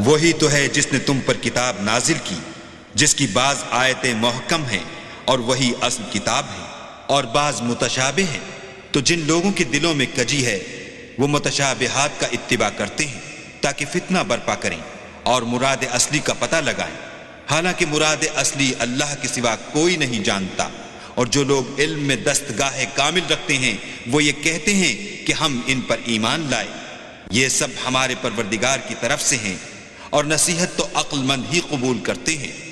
वही तो है जिसने तुम पर किताब नाजिल की, जिसकी बाज आयतें मोहकम हैं और वही असल किताब है, और बाज मुतशाबे हैं। तो जिन लोगों के दिलों में कजी है वो मुतशाबिहात का इत्तिबा करते हैं ताकि फितना बर्पा करें और मुराद असली का पता लगाएं, हालांकि मुराद असली अल्लाह के सिवा कोई नहीं जानता। और जो लोग इल्म में दस्तगाह कामिल रखते हैं वो ये कहते हैं कि हम इन पर ईमान लाए। ये सब हमारे परवरदिगार की तरफ से हैं और नसीहत तो अक्लमंद ही कबूल करते हैं।